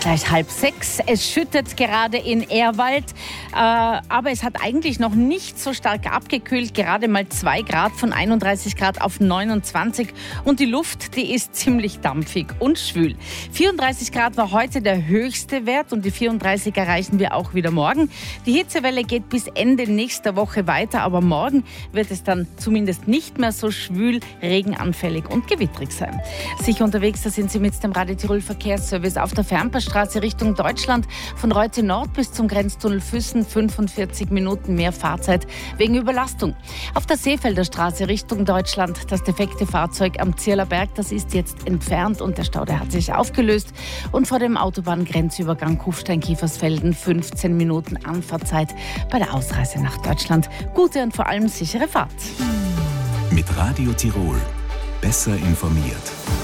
Gleich 5:30. Es schüttet gerade in Ehrwald, aber es hat eigentlich noch nicht so stark abgekühlt. Gerade mal 2 Grad, von 31 Grad auf 29. Und die Luft, die ist ziemlich dampfig und schwül. 34 Grad war heute der höchste Wert und die 34 erreichen wir auch wieder morgen. Die Hitzewelle geht bis Ende nächster Woche weiter, aber morgen wird es dann zumindest nicht mehr so schwül, regenanfällig und gewittrig sein. Sicher unterwegs, da sind Sie mit dem Radio Tirol Verkehrsservice auf der Fernpassstraße Richtung Deutschland. Von Reute Nord bis zum Grenztunnel Füssen 45 Minuten mehr Fahrzeit wegen Überlastung. Auf der Seefelder Straße Richtung Deutschland das defekte Fahrzeug am Zierlerberg, das ist jetzt entfernt und der Stau, der hat sich aufgelöst. Und vor dem Autobahngrenzübergang Kufstein-Kiefersfelden 15 Minuten Anfahrtzeit bei der Ausreise nach Deutschland. Gute und vor allem sichere Fahrt. Mit Radio Tirol besser informiert.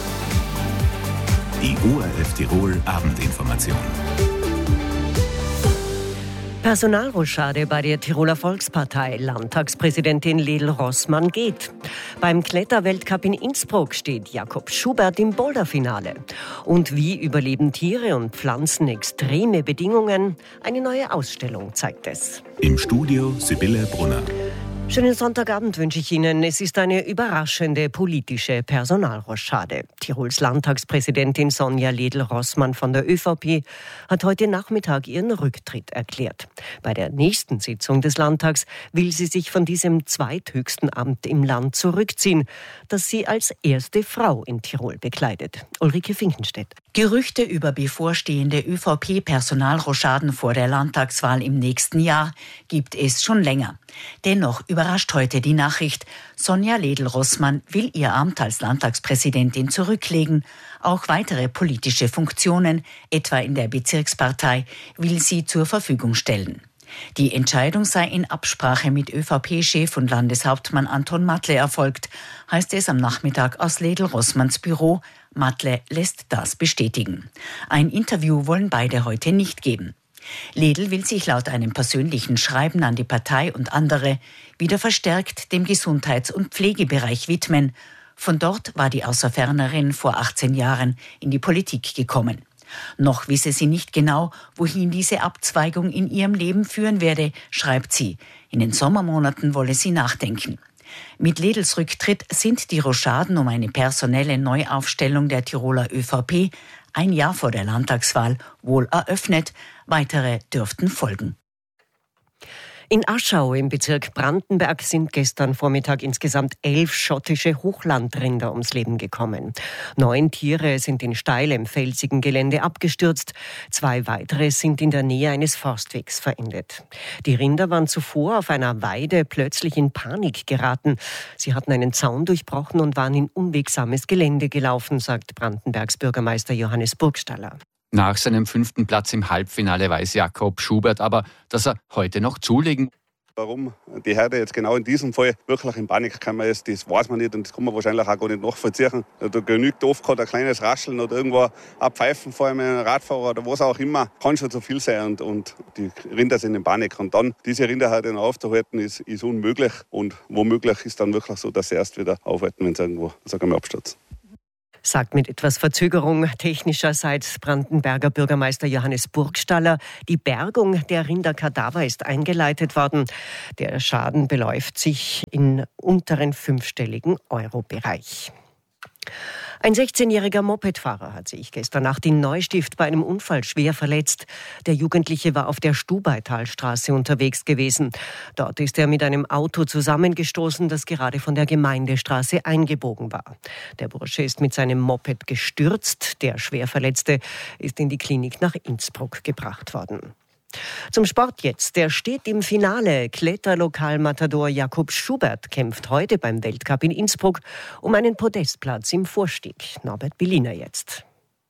Die ORF Tirol Abendinformation. Personalrochade bei der Tiroler Volkspartei. Landtagspräsidentin Ledl Rossmann geht. Beim Kletterweltcup in Innsbruck steht Jakob Schubert im Boulderfinale. Und wie überleben Tiere und Pflanzen extreme Bedingungen? Eine neue Ausstellung zeigt es. Im Studio Sibylle Brunner. Schönen Sonntagabend wünsche ich Ihnen. Es ist eine überraschende politische Personalrochade. Tirols Landtagspräsidentin Sonja Ledl-Rossmann von der ÖVP hat heute Nachmittag ihren Rücktritt erklärt. Bei der nächsten Sitzung des Landtags will sie sich von diesem zweithöchsten Amt im Land zurückziehen, das sie als erste Frau in Tirol bekleidet. Ulrike Finkenstedt. Gerüchte über bevorstehende ÖVP-Personalrochaden vor der Landtagswahl im nächsten Jahr gibt es schon länger. Dennoch überrascht heute die Nachricht, Sonja Ledl-Rossmann will ihr Amt als Landtagspräsidentin zurücklegen. Auch weitere politische Funktionen, etwa in der Bezirkspartei, will sie zur Verfügung stellen. Die Entscheidung sei in Absprache mit ÖVP-Chef und Landeshauptmann Anton Matle erfolgt, heißt es am Nachmittag aus Ledl-Rossmanns Büro. Matle lässt das bestätigen. Ein Interview wollen beide heute nicht geben. Ledl will sich laut einem persönlichen Schreiben an die Partei und andere wieder verstärkt dem Gesundheits- und Pflegebereich widmen. Von dort war die Außerfernerin vor 18 Jahren in die Politik gekommen. Noch wisse sie nicht genau, wohin diese Abzweigung in ihrem Leben führen werde, schreibt sie. In den Sommermonaten wolle sie nachdenken. Mit Ledls Rücktritt sind die Rochaden um eine personelle Neuaufstellung der Tiroler ÖVP ein Jahr vor der Landtagswahl wohl eröffnet. Weitere dürften folgen. In Aschau im Bezirk Brandenberg sind gestern Vormittag insgesamt 11 schottische Hochlandrinder ums Leben gekommen. 9 Tiere sind in steilem, felsigen Gelände abgestürzt. 2 weitere sind in der Nähe eines Forstwegs verendet. Die Rinder waren zuvor auf einer Weide plötzlich in Panik geraten. Sie hatten einen Zaun durchbrochen und waren in unwegsames Gelände gelaufen, sagt Brandenbergs Bürgermeister Johannes Burgstaller. Nach seinem 5. Platz im Halbfinale weiß Jakob Schubert aber, dass er heute noch zulegen. Warum die Herde jetzt genau in diesem Fall wirklich in Panik gekommen ist, das weiß man nicht und das kann man wahrscheinlich auch gar nicht nachvollziehen. Da genügt oft ein kleines Rascheln oder irgendwo ein Pfeifen vor einem Radfahrer oder was auch immer. Kann schon zu viel sein und die Rinder sind in Panik. Und dann diese Rinderherde noch aufzuhalten, ist unmöglich. Und womöglich ist dann wirklich so, dass sie erst wieder aufhalten, wenn sie irgendwo, sagen wir, abstürzen. Sagt mit etwas Verzögerung technischerseits Brandenberger Bürgermeister Johannes Burgstaller. Die Bergung der Rinderkadaver ist eingeleitet worden. Der Schaden beläuft sich in unteren 5-stelligen Euro-Bereich. Ein 16-jähriger Mopedfahrer hat sich gestern Nacht in Neustift bei einem Unfall schwer verletzt. Der Jugendliche war auf der Stubaitalstraße unterwegs gewesen. Dort ist er mit einem Auto zusammengestoßen, das gerade von der Gemeindestraße eingebogen war. Der Bursche ist mit seinem Moped gestürzt. Der Schwerverletzte ist in die Klinik nach Innsbruck gebracht worden. Zum Sport jetzt. Der steht im Finale. Kletterlokalmatador Jakob Schubert kämpft heute beim Weltcup in Innsbruck um einen Podestplatz im Vorstieg. Norbert Belliner jetzt.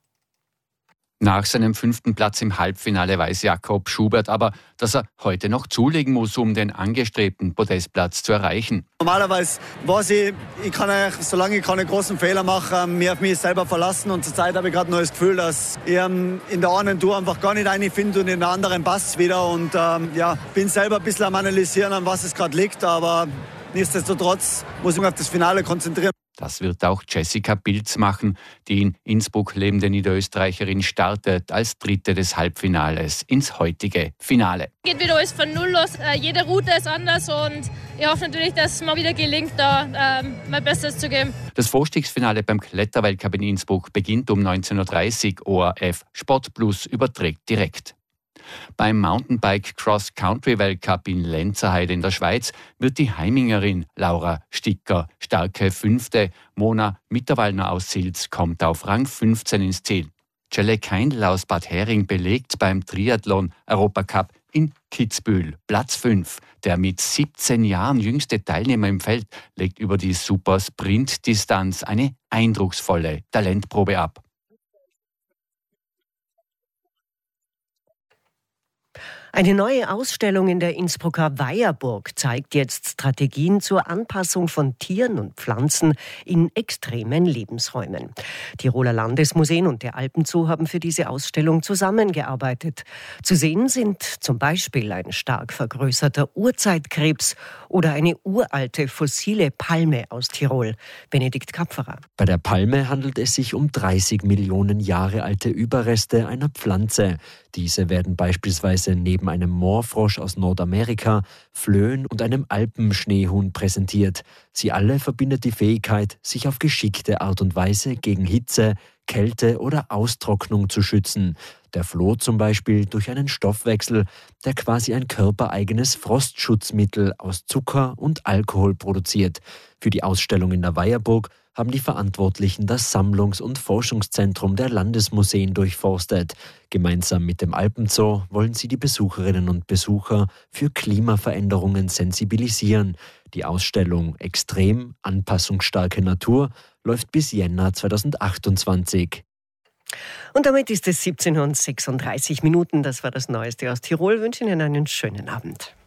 Nach seinem 5. Platz im Halbfinale weiß Jakob Schubert aber, dass er heute noch zulegen muss, um den angestrebten Podestplatz zu erreichen. Normalerweise weiß ich kann eigentlich, solange ich keine großen Fehler mache, mich auf mich selber verlassen. Und zurzeit habe ich gerade noch das Gefühl, dass ich in der einen Tour einfach gar nicht reinfinde und in der anderen passt es wieder. Und bin selber ein bisschen am Analysieren, an was es gerade liegt. Aber nichtsdestotrotz muss ich mich auf das Finale konzentrieren. Das wird auch Jessica Pilz machen. Die in Innsbruck lebende Niederösterreicherin startet als Dritte des Halbfinales ins heutige Finale. Geht wieder alles von Null los. Jede Route ist anders und ich hoffe natürlich, dass es mal wieder gelingt, da mein Bestes zu geben. Das Vorstiegsfinale beim Kletterweltcup in Innsbruck beginnt um 19.30 Uhr. ORF Sport Plus überträgt direkt. Beim Mountainbike Cross-Country-Weltcup in Lenzerheide in der Schweiz wird die Heimingerin Laura Sticker starke Fünfte. Mona Mitterwallner aus Silz kommt auf Rang 15 ins Ziel. Jelle Keindl aus Bad Hering belegt beim Triathlon-Europacup in Kitzbühel Platz 5. Der mit 17 Jahren jüngste Teilnehmer im Feld legt über die Super-Sprint-Distanz eine eindrucksvolle Talentprobe ab. Eine neue Ausstellung in der Innsbrucker Weierburg zeigt jetzt Strategien zur Anpassung von Tieren und Pflanzen in extremen Lebensräumen. Tiroler Landesmuseen und der Alpenzoo haben für diese Ausstellung zusammengearbeitet. Zu sehen sind zum Beispiel ein stark vergrößerter Urzeitkrebs oder eine uralte fossile Palme aus Tirol. Benedikt Kapferer. Bei der Palme handelt es sich um 30 Millionen Jahre alte Überreste einer Pflanze. Diese werden beispielsweise neben einem Moorfrosch aus Nordamerika, Flöhen und einem Alpenschneehuhn präsentiert. Sie alle verbindet die Fähigkeit, sich auf geschickte Art und Weise gegen Hitze, Kälte oder Austrocknung zu schützen. Der Floh zum Beispiel durch einen Stoffwechsel, der quasi ein körpereigenes Frostschutzmittel aus Zucker und Alkohol produziert. Für die Ausstellung in der Weierburg haben die Verantwortlichen das Sammlungs- und Forschungszentrum der Landesmuseen durchforstet. Gemeinsam mit dem Alpenzoo wollen sie die Besucherinnen und Besucher für Klimaveränderungen sensibilisieren. Die Ausstellung Extrem anpassungsstarke Natur läuft bis Jänner 2028. Und damit ist es 17:36 Uhr. Das war das Neueste aus Tirol. Ich wünsche Ihnen einen schönen Abend.